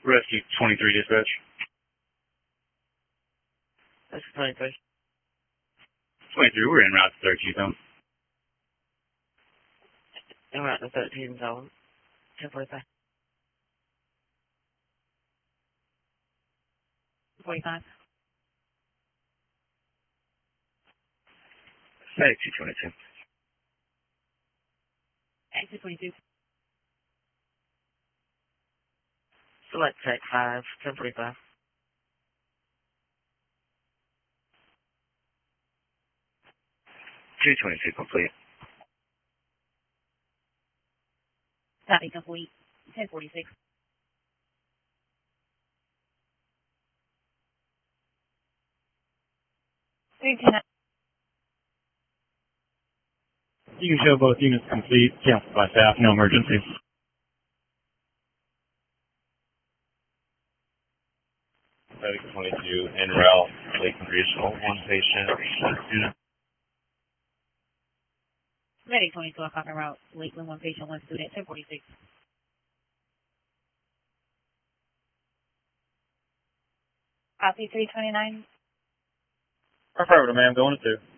Rescue 23 dispatch. That's 23. 23, we're en route to 13 zone. En route to 13 zone. 1045. 45. Medic 222. Exit 22. Select Tech 5, 1045. $222 complete. Copy complete. 1046. You can show both units complete. Canceled by staff. No emergency. Medic 22 en route. Lakeland Regional. One patient. One student. Medic 22 on copy route. Lakeland, one patient, one student. 1046. Copy 329. Affirmative, ma'am. Going to 2.